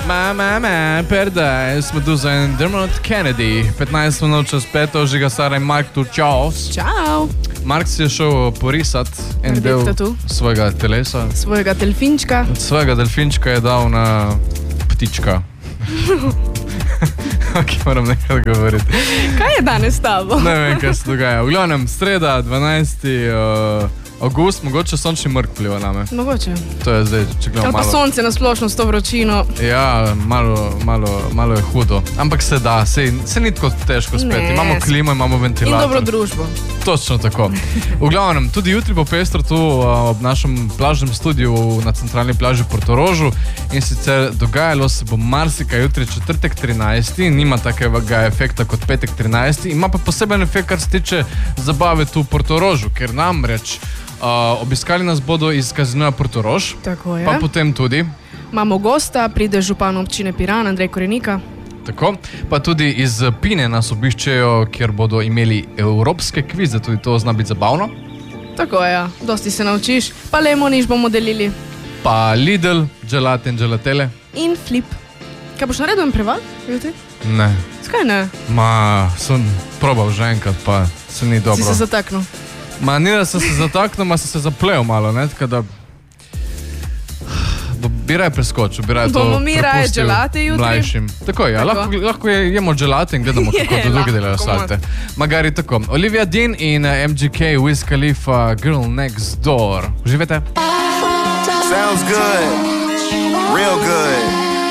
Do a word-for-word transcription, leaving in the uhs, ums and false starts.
Ma, ma, ma, Paradise, Medusa in Dermot Kennedy. petnajst minut čez peto, žiga Sara in Mark tu, čau. Čau. Mark si je šel porisat en Narediti del tatu. svojega telesa. Svojega delfinčka. Svojega delfinčka je dal na ptička. Ok, moram nekaj govoriti. Kaj je danes s tabo? Ne vem, kaj se dogaja. V glavnem, sreda, dvanajsti avgust, mogoče sončni mrk pliva name. Mogoče. To je zdaj, če gledam Ali pa malo. sonce nasplošno s to vročino. Ja, malo, malo, malo je hudo. Ampak se da, se, se ni tako težko spet. Ne. Imamo klimo, imamo In ventilator. dobro družbo. Točno tako. V glavnem, tudi jutri bo pestro tu uh, ob našem plažnem studiu na centralni plaži Portorožu in sicer dogajalo se bo marsikaj jutri četrtek trinajsti, nima takega efekta kot petek trinajsti, ima pa poseben efekt, kar se tiče zabave tu v Portorožu, ker namreč uh, obiskali nas bodo iz Kazinoja Portorož, Tako je. pa potem tudi Imamo gosta, pride župan občine Piran, Andrej Korenika. Tako, pa tudi iz Pine nas obiščejo, kjer bodo imeli evropske kvize, tudi to zna biti zabavno. Tako je, ja. Dosti se naučiš. Pa lemoniš bomo delili. Pa Lidl, gelate in gelatele. In flip. Kaj boš naredil en preval? Jutri? Ne, Skaj ne? ma, sem probal že enkrat, pa se ni dobro. Si se zataknil. Ma, ni da sem se zataknil, ma sem se zaplel malo, ne, tako da bi raje preskočil, bi raje to Bomo mi raje prepustil gelate jutri? mlajšim. Tako je, ja, Tako. lahko, lahko je, jemo gelate in gledamo, kako Je, to drugi lahko, delajo komot. salte. Magari tako. Olivia Dean in uh, M G K, Wiz Khalifa, Girl Next Door. Uživajte. Sounds good. Real good.